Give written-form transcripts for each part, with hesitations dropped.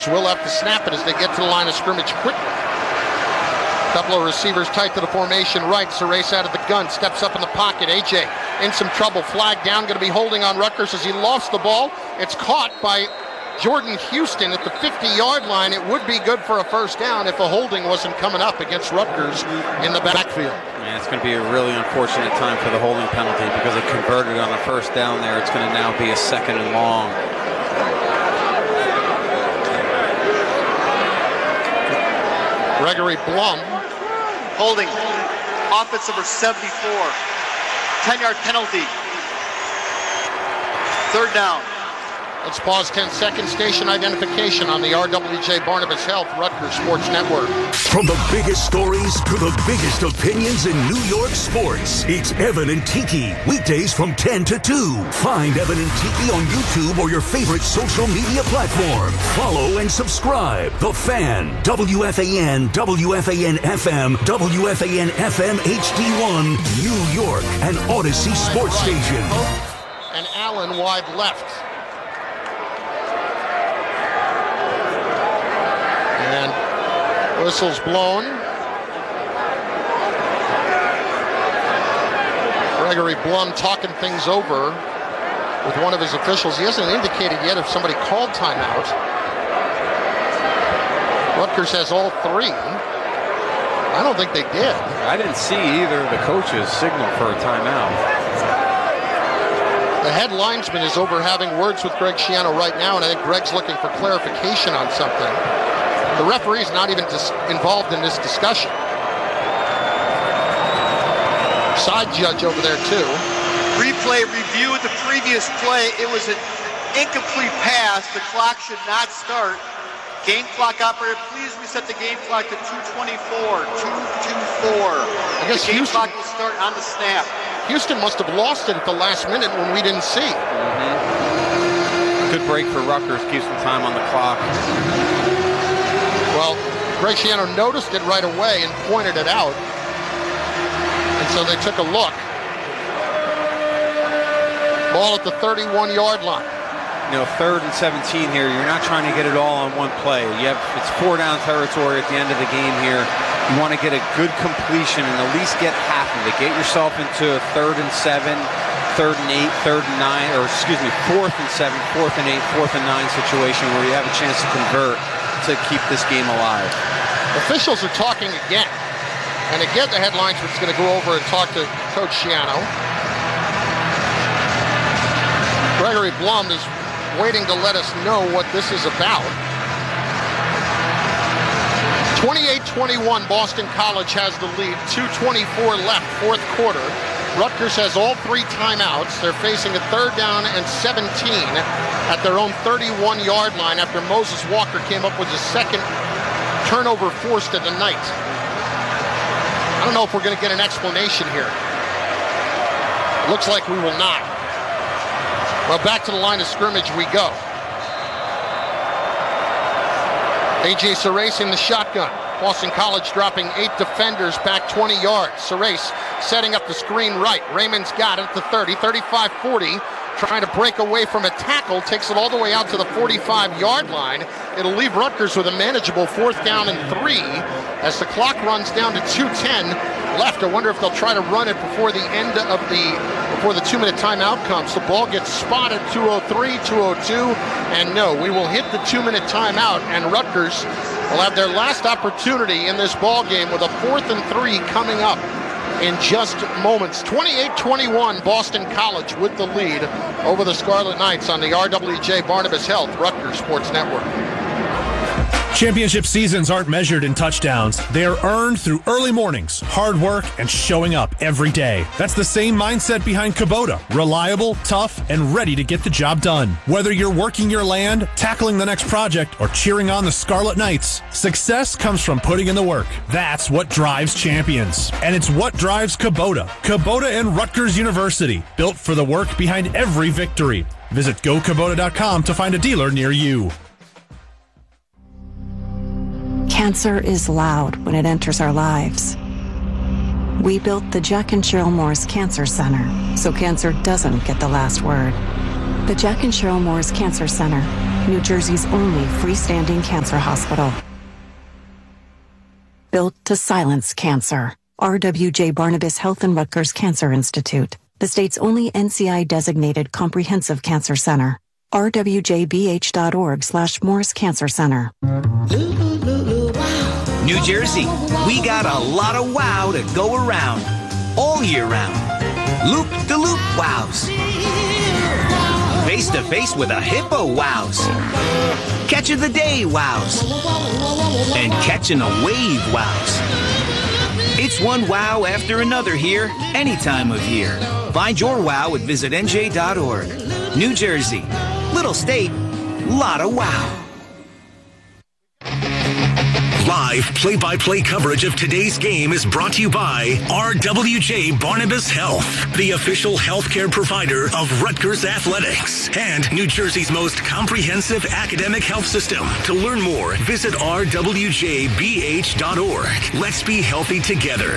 will have to snap it as they get to the line of scrimmage quickly. Couple of receivers tight to the formation right. Surace out of the gun, steps up in the pocket. AJ in some trouble, flag down, going to be holding on Rutgers as he lost the ball. It's caught by Jordan Houston at the 50-yard line. It would be good for a first down if a holding wasn't coming up against Rutgers in the backfield. Yeah, it's going to be a really unfortunate time for the holding penalty because it converted on a first down there. It's going to now be a 2nd and long. Gregory Blum. Holding. Offense number 74. 10-yard penalty. 3rd down. Let's pause 10 seconds. Station identification on the RWJ Barnabas Health Rutgers Sports Network. From the biggest stories to the biggest opinions in New York sports, it's Evan and Tiki. Weekdays from 10 to 2. Find Evan and Tiki on YouTube or your favorite social media platform. Follow and subscribe. The Fan, WFAN, WFAN FM, WFAN FM HD1, New York, and Odyssey Sports Station. And Allen wide left. And whistle's blown. Gregory Blum talking things over with one of his officials. He hasn't indicated yet if somebody called timeout. Rutgers has all 3. I don't think they did. I didn't see either of the coaches signal for a timeout. The head linesman is over having words with Greg Schiano right now, and I think Greg's looking for clarification on something. The referee's not even involved in this discussion. Side judge over there, too. Replay reviewed the previous play. It was an incomplete pass. The clock should not start. Game clock operator, please reset the game clock to 2:24. 2:24. I guess the game clock will start on the snap. Houston must have lost it at the last minute when we didn't see. Good break for Rutgers. Keeps some time on the clock. Well, Greg Schiano noticed it right away and pointed it out. And so they took a look. Ball at the 31-yard line. You know, 3rd and 17 here. You're not trying to get it all on one play. It's 4-down territory at the end of the game here. You want to get a good completion and at least get half of it. Get yourself into a 3rd and 7, 3rd and 8, 3rd and 9, or excuse me, 4th and 7, 4th and 8, 4th and 9 situation where you have a chance to convert to keep this game alive. Officials are talking again. And again, the head linesman's going to go over and talk to Coach Schiano. Gregory Blum is waiting to let us know what this is about. 28-21, Boston College has the lead. 2:24 left, 4th quarter. Rutgers has all 3 timeouts. They're facing a 3rd down and 17 at their own 31-yard line after Moses Walker came up with his 2nd turnover forced of the night. I don't know if we're going to get an explanation here. Looks like we will not. Well, back to the line of scrimmage we go. A.J. Surace in the shotgun. Boston College dropping 8 defenders back 20 yards. Surace setting up the screen right. Raymond's got it at the 30, 35, 40. Trying to break away from a tackle. Takes it all the way out to the 45-yard line. It'll leave Rutgers with a manageable 4th down and 3 as the clock runs down to 2:10 left. I wonder if they'll try to run it before the end of before the 2-minute timeout comes. The ball gets spotted 2:03, 2:02, and no, we will hit the 2-minute timeout, and Rutgers will have their last opportunity in this ball game with a 4th and 3 coming up in just moments. 28-21, Boston College with the lead over the Scarlet Knights on the RWJ Barnabas Health Rutgers Sports Network. Championship seasons aren't measured in touchdowns. They are earned through early mornings, hard work, and showing up every day. That's the same mindset behind Kubota. Reliable, tough, and ready to get the job done. Whether you're working your land, tackling the next project, or cheering on the Scarlet Knights, success comes from putting in the work. That's what drives champions. And it's what drives Kubota. Kubota and Rutgers University, built for the work behind every victory. Visit GoKubota.com to find a dealer near you. Cancer is loud when it enters our lives. We built the Jack and Cheryl Moore's Cancer Center so cancer doesn't get the last word. The Jack and Cheryl Moore's Cancer Center New Jersey's only freestanding cancer hospital. Built to silence cancer. RWJ Barnabas Health and Rutgers Cancer Institute, the state's only NCI-designated comprehensive cancer center. rwjbh.org/Morris Cancer Center. New Jersey, we got a lot of wow to go around all year round. Loop-de-loop wows. Face-to-face with a hippo wows. Catch of the day wows. And catching a wave wows. It's one wow after another here, any time of year. Find your wow at visitnj.org. New Jersey, little state, lot of wow. Live play-by-play coverage of today's game is brought to you by RWJ Barnabas Health, the official healthcare provider of Rutgers Athletics and New Jersey's most comprehensive academic health system. To learn more, visit rwjbh.org. Let's be healthy together.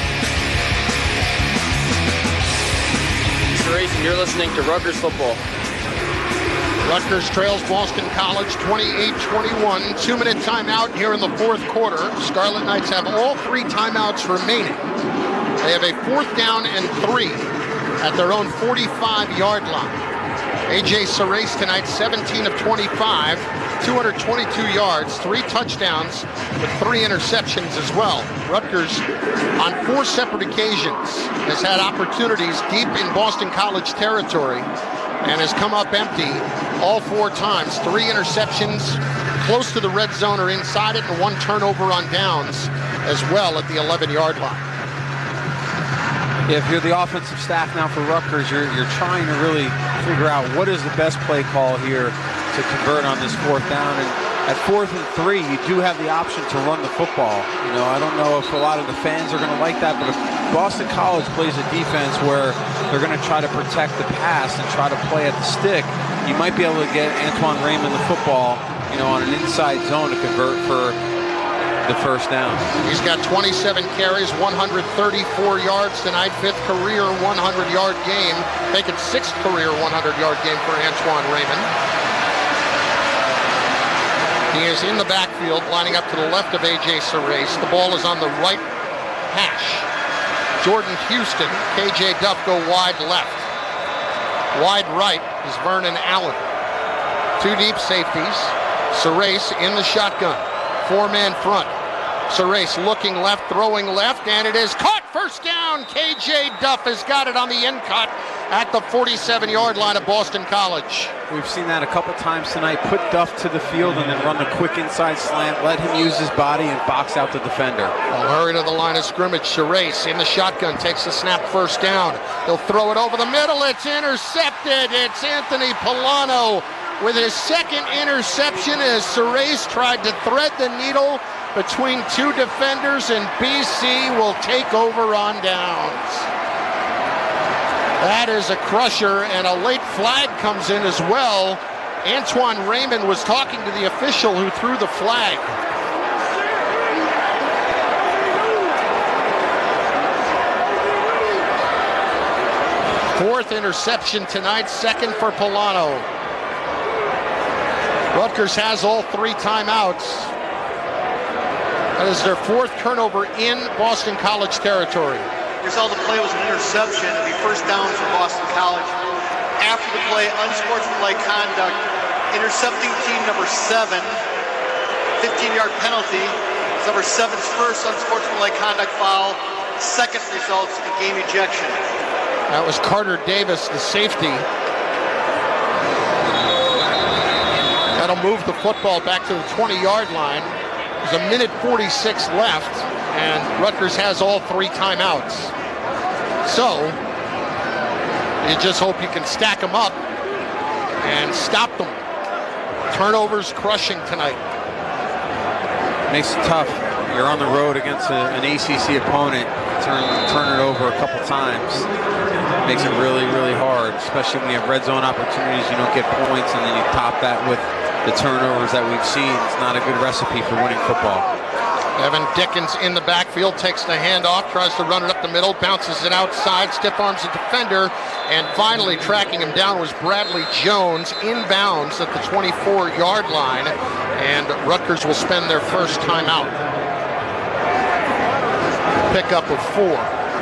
Racing, you're listening to Rutgers Football. Rutgers trails Boston College 28-21. 2-minute timeout here in the fourth quarter. Scarlet Knights have all 3 timeouts remaining. They have a 4th down and 3 at their own 45-yard line. A.J. Sarace tonight, 17 of 25, 222 yards, 3 touchdowns, with 3 interceptions as well. Rutgers, on 4 separate occasions, has had opportunities deep in Boston College territory and has come up empty all 4 times. 3 interceptions close to the red zone or inside it, and 1 turnover on downs as well at the 11-yard line. If you're the offensive staff now for Rutgers, you're trying to really figure out what is the best play call here to convert on this 4th down. And at 4th and 3, you do have the option to run the football. You know, I don't know if a lot of the fans are going to like that, but if Boston College plays a defense where they're going to try to protect the pass and try to play at the stick, you might be able to get Antoine Raymond the football, you know, on an inside zone to convert for the 1st down. He's got 27 carries, 134 yards tonight, 5th career 100-yard game. Make it 6th career 100-yard game for Antoine Raymond. He is in the backfield, lining up to the left of A.J. Sarace. The ball is on the right hash. Jordan Houston, K.J. Duff go wide left. Wide right is Vernon Allen. 2 deep safeties. Sarace in the shotgun. 4-man front. Sarace looking left, throwing left, and it is caught. 1st down. K.J. Duff has got it on the in cut at the 47-yard line of Boston College. We've seen that a couple times tonight. Put Duff to the field and then run the quick inside slant. Let him use his body and box out the defender. They'll hurry to the line of scrimmage. Sarace in the shotgun, takes the snap, 1st down. He'll throw it over the middle. It's intercepted. It's Anthony Polano with his 2nd interception as Sarace tried to thread the needle between 2 defenders, and BC will take over on downs. That is a crusher, and a late flag comes in as well. Antoine Raymond was talking to the official who threw the flag. Fourth interception tonight, 2nd for Polano. Rutgers has all 3 timeouts. That is their 4th turnover in Boston College territory. Result of the play was an interception. It'll be 1st down for Boston College. After the play, unsportsmanlike conduct. Intercepting team number 7. 15-yard penalty. It's number 7's first unsportsmanlike conduct foul. 2nd results in game ejection. That was Carter Davis, the safety. That'll move the football back to the 20-yard line. There's a minute 46 left, and Rutgers has all 3 timeouts. So, you just hope you can stack them up and stop them. Turnovers crushing tonight. Makes it tough. You're on the road against an ACC opponent. Turn it over a couple times. Makes it really, really hard, especially when you have red zone opportunities. You don't get points, and then you top that with the turnovers that we've seen. It's not a good recipe for winning football. Evan Dickens in the backfield, takes the handoff, tries to run it up the middle, bounces it outside, stiff arms the defender, and finally tracking him down was Bradley Jones, inbounds at the 24-yard line, and Rutgers will spend their first timeout. Pickup of 4.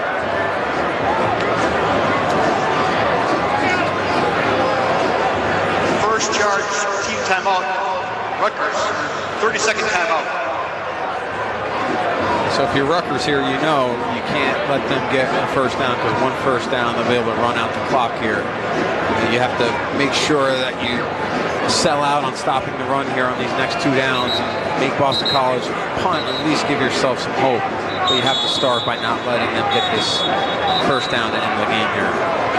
First charge, team timeout. Rutgers, 30-second timeout. So if you're Rutgers here, you know you can't let them get a first down, because one first down, they'll be able to run out the clock here. You have to make sure that you sell out on stopping the run here on these next 2 downs and make Boston College punt, at least give yourself some hope. But you have to start by not letting them get this first down to end the game here.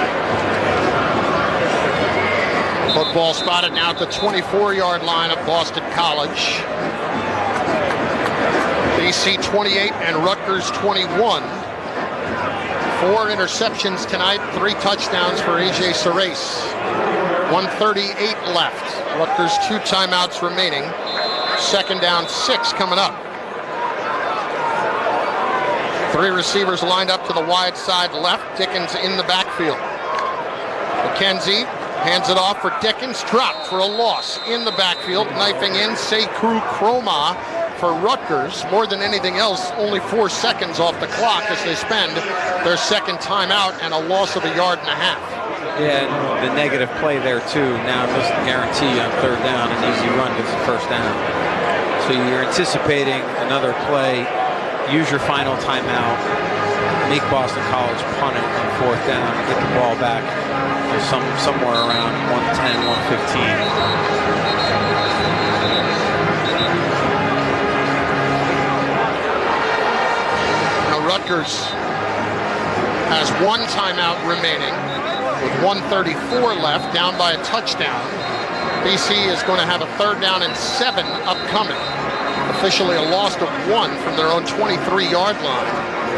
Football spotted now at the 24-yard line of Boston College. BC 28 and Rutgers 21. 4 interceptions tonight, 3 touchdowns for A.J. Sarace. 1:38 left. Rutgers 2 timeouts remaining. Second down, 6 coming up. 3 receivers lined up to the wide side left. Dickens in the backfield. McKenzie hands it off for Dickens. Dropped for a loss in the backfield. Knifing in, Sekou Kroma for Rutgers. More than anything else, only 4 seconds off the clock as they spend their second timeout, and a loss of 1.5 yards. Yeah, and the negative play there too. Now it doesn't guarantee on third down an easy run gets the first down. So you're anticipating another play. Use your final timeout. Make Boston College punt it on fourth down and get the ball back somewhere around 110, 115. Rutgers has 1 timeout remaining with 1:34 left, down by a touchdown. BC is going to have a third down and 7 upcoming. Officially a loss of 1 from their own 23-yard line.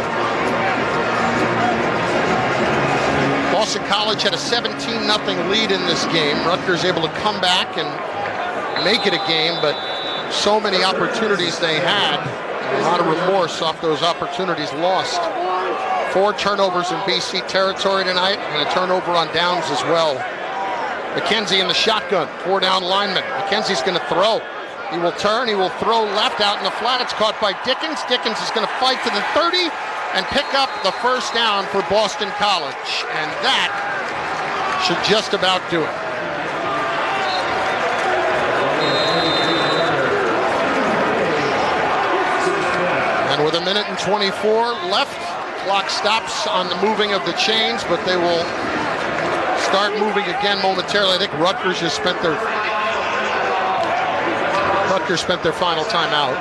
Boston College had a 17-0 lead in this game. Rutgers able to come back and make it a game, but so many opportunities they had. A lot of remorse off those opportunities lost. 4 turnovers in BC territory tonight, and a turnover on downs as well. McKenzie in the shotgun, 4-down lineman. McKenzie's going to throw. He will turn, he will throw left out in the flat. It's caught by Dickens. Dickens is going to fight to the 30 and pick up the first down for Boston College. And that should just about do it. And with 1:24 left, clock stops on the moving of the chains, but they will start moving again momentarily. I think Rutgers just spent their final timeout.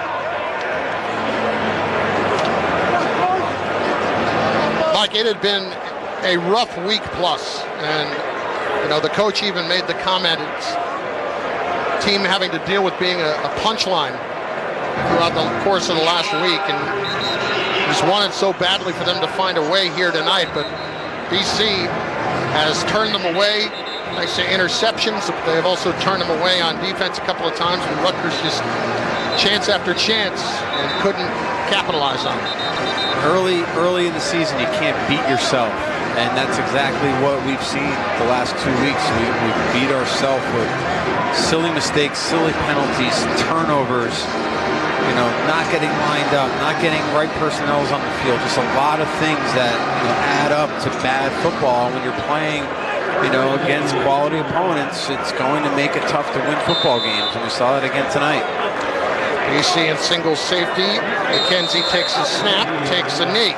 Mike, it had been a rough week plus, and the coach even made the comment, it's team having to deal with being a punchline throughout the course of the last week, and just wanted so badly for them to find a way here tonight, but BC has turned them away. I say interceptions, but they've also turned them away on defense a couple of times, and Rutgers just chance after chance and couldn't capitalize on it. Early in the season, you can't beat yourself, and that's exactly what we've seen the last 2 weeks. We beat ourselves with silly mistakes, silly penalties, turnovers, not getting lined up, not getting right personnel on the field, just a lot of things that add up to bad football. When you're playing against quality opponents, it's going to make it tough to win football games, and we saw that again tonight. BC in single safety. McKenzie takes a snap, takes a knee.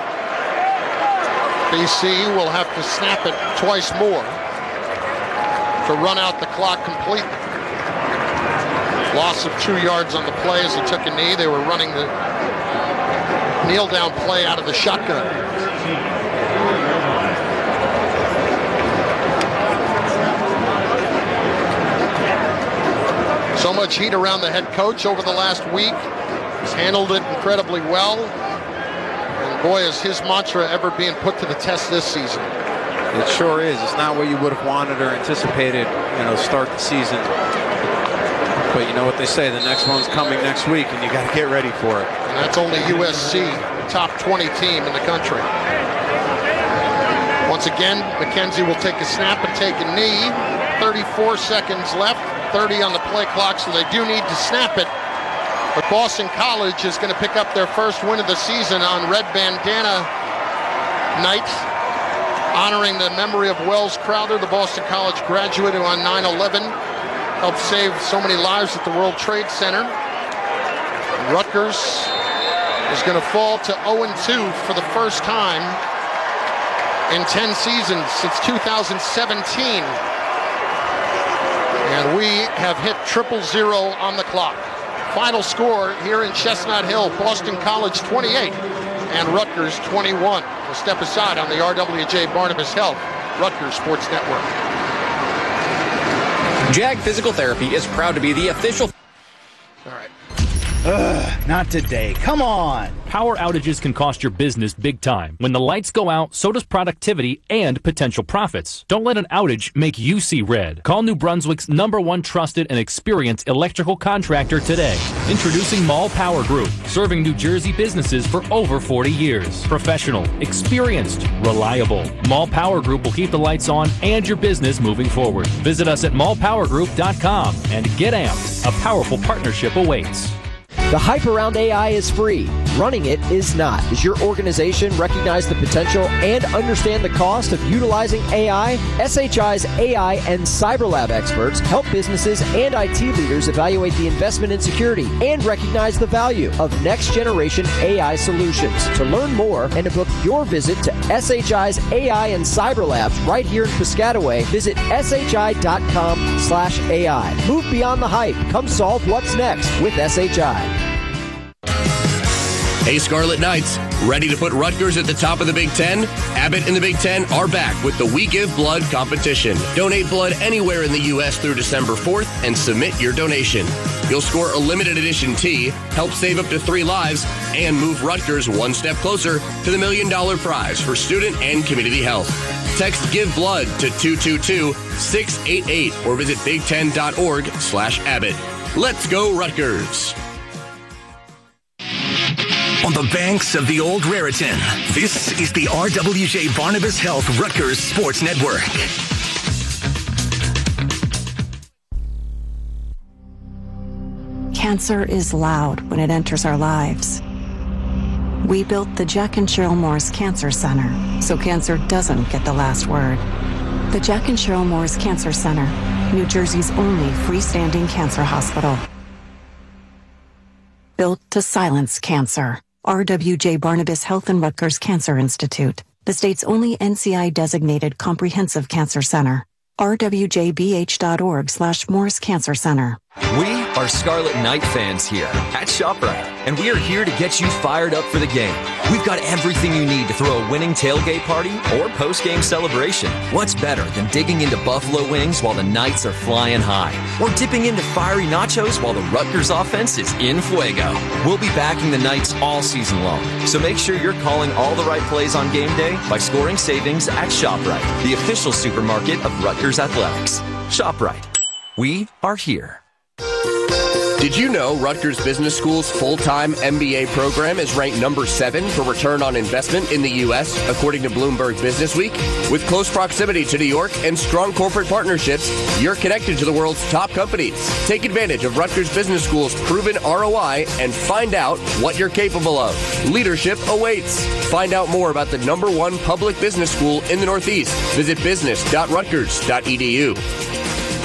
BC will have to snap it twice more to run out the clock completely. Loss of 2 yards on the play as he took a knee. They were running the kneel-down play out of the shotgun. So much heat around the head coach over the last week. He's handled it incredibly well. And boy, is his mantra ever being put to the test this season. It sure is. It's not what you would have wanted or anticipated, start the season. But you know what they say, the next one's coming next week, and you got to get ready for it. And that's only USC, top 20 team in the country. Once again, McKenzie will take a snap and take a knee. 34 seconds left, 30 on the play clock, so they do need to snap it. But Boston College is going to pick up their first win of the season on Red Bandana Night, honoring the memory of Wells Crowther, the Boston College graduate who on 9/11 helped save so many lives at the World Trade Center. Rutgers is going to fall to 0-2 for the first time in 10 seasons since 2017. And we have hit 000 on the clock. Final score here in Chestnut Hill, Boston College 28 and Rutgers 21. We'll step aside on the RWJ Barnabas Health Rutgers Sports Network. JAG Physical Therapy is proud to be the official... All right. Not today. Come on. Power outages can cost your business big time. When the lights go out, so does productivity and potential profits. Don't let an outage make you see red. Call New Brunswick's #1 trusted and experienced electrical contractor today. Introducing Mall Power Group, serving New Jersey businesses for over 40 years. Professional, experienced, reliable. Mall Power Group will keep the lights on and your business moving forward. Visit us at mallpowergroup.com and get amped. A powerful partnership awaits. The hype around AI is free. Running it is not. Does your organization recognize the potential and understand the cost of utilizing AI? SHI's AI and CyberLab experts help businesses and IT leaders evaluate the investment in security and recognize the value of next-generation AI solutions. To learn more and to book your visit to SHI's AI and CyberLabs right here in Piscataway, visit shi.com/AI. Move beyond the hype. Come solve what's next with SHI. Hey, Scarlet Knights, ready to put Rutgers at the top of the Big Ten? Abbott and the Big Ten are back with the We Give Blood competition. Donate blood anywhere in the U.S. through December 4th and submit your donation. You'll score a limited edition tee, help save up to 3 lives, and move Rutgers one step closer to the $1 million prize for student and community health. Text Give Blood to 222-688 or visit big10.org/Abbott. Let's go, Rutgers. On the banks of the old Raritan, this is the RWJ Barnabas Health Rutgers Sports Network. Cancer is loud when it enters our lives. We built the Jack and Cheryl Morris Cancer Center so cancer doesn't get the last word. The Jack and Cheryl Morris Cancer Center, New Jersey's only freestanding cancer hospital. Built to silence cancer. RWJ Barnabas Health and Rutgers Cancer Institute, the state's only NCI-designated comprehensive cancer center. rwjbh.org/Morris Cancer Center. We are Scarlet Knight fans here at ShopRite, and we are here to get you fired up for the game. We've got everything you need to throw a winning tailgate party or post-game celebration. What's better than digging into buffalo wings while the Knights are flying high, or dipping into fiery nachos while the Rutgers offense is in fuego? We'll be backing the Knights all season long, so make sure you're calling all the right plays on game day by scoring savings at ShopRite, the official supermarket of Rutgers Athletics. ShopRite. We are here. Did you know Rutgers Business School's full-time MBA program is ranked number 7 for return on investment in the U.S., according to Bloomberg Businessweek? With close proximity to New York and strong corporate partnerships, you're connected to the world's top companies. Take advantage of Rutgers Business School's proven ROI and find out what you're capable of. Leadership awaits. Find out more about the #1 public business school in the Northeast. Visit business.rutgers.edu.